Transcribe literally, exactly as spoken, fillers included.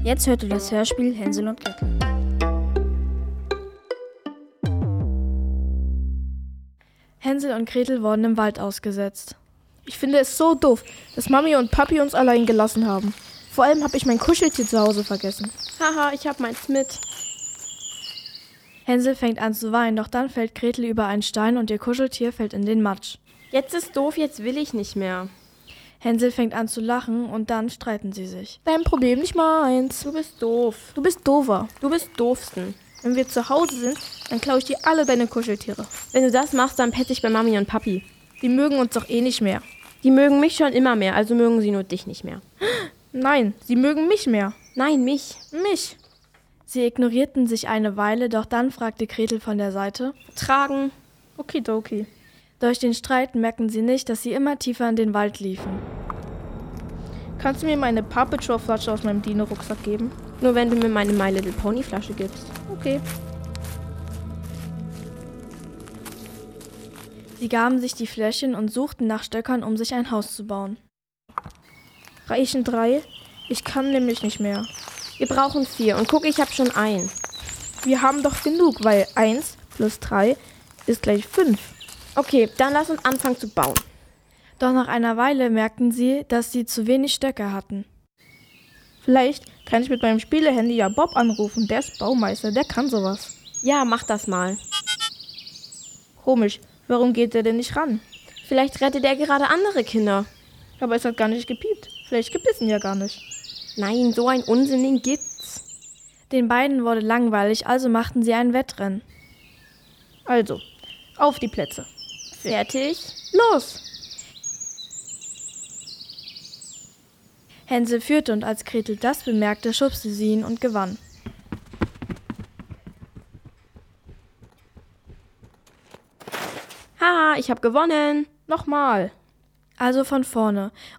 Jetzt hört ihr das Hörspiel Hänsel und Gretel. Hänsel und Gretel wurden im Wald ausgesetzt. Ich finde es so doof, dass Mami und Papi uns allein gelassen haben. Vor allem habe ich mein Kuscheltier zu Hause vergessen. Haha, ich hab meins mit. Hänsel fängt an zu weinen, doch dann fällt Gretel über einen Stein und ihr Kuscheltier fällt in den Matsch. Jetzt ist doof, jetzt will ich nicht mehr. Hänsel fängt an zu lachen und dann streiten sie sich. Dein Problem, nicht meins. Du bist doof. Du bist doofer. Du bist doofsten. Wenn wir zu Hause sind, dann klaue ich dir alle deine Kuscheltiere. Wenn du das machst, dann pette ich bei Mami und Papi. Die mögen uns doch eh nicht mehr. Die mögen mich schon immer mehr, also mögen sie nur dich nicht mehr. Nein, sie mögen mich mehr. Nein, mich. Mich. Sie ignorierten sich eine Weile, doch dann fragte Gretel von der Seite: Tragen. Okidoki. Durch den Streit merkten sie nicht, dass sie immer tiefer in den Wald liefen. Kannst du mir meine Paw Patrol Flasche aus meinem Dino-Rucksack geben? Nur wenn du mir meine My Little Pony Flasche gibst. Okay. Sie gaben sich die Fläschchen und suchten nach Stöckern, um sich ein Haus zu bauen. Reichen drei? Ich kann nämlich nicht mehr. Wir brauchen vier und guck, ich hab schon ein. Wir haben doch genug, weil eins plus drei ist gleich fünf. Okay, dann lass uns anfangen zu bauen. Doch nach einer Weile merkten sie, dass sie zu wenig Stöcke hatten. Vielleicht kann ich mit meinem Spielehandy ja Bob anrufen, der ist Baumeister, der kann sowas. Ja, mach das mal. Komisch, warum geht der denn nicht ran? Vielleicht rettet er gerade andere Kinder. Aber es hat gar nicht gepiept. Vielleicht gibt es ihn ja gar nicht. Nein, so ein Unsinn, den gibt's. Den beiden wurde langweilig, also machten sie ein Wettrennen. Also, auf die Plätze. Fertig? Los! Hänsel führte und als Gretel das bemerkte, schubste sie ihn und gewann. Haha, ich hab gewonnen. Nochmal. Also von vorne.